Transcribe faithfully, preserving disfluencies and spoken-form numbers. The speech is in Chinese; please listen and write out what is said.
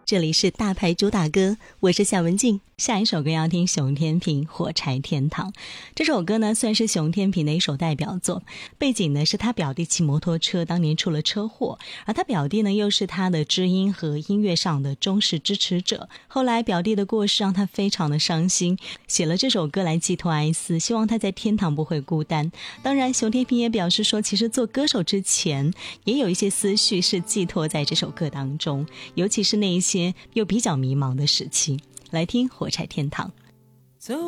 这里是大牌主打歌，我是夏文静。下一首歌要听熊天平《火柴天堂》。这首歌呢算是熊天平的一首代表作，背景呢是他表弟骑摩托车当年出了车祸，而他表弟呢又是他的知音和音乐上的忠实支持者。后来表弟的过世让他非常的伤心，写了这首歌来寄托哀思，希望他在天堂不会孤单。当然熊天平也表示说，其实做歌手之前也有一些思绪是寄托在这首歌当中，尤其是那一些又比较迷茫的时期。来听《火柴天堂》。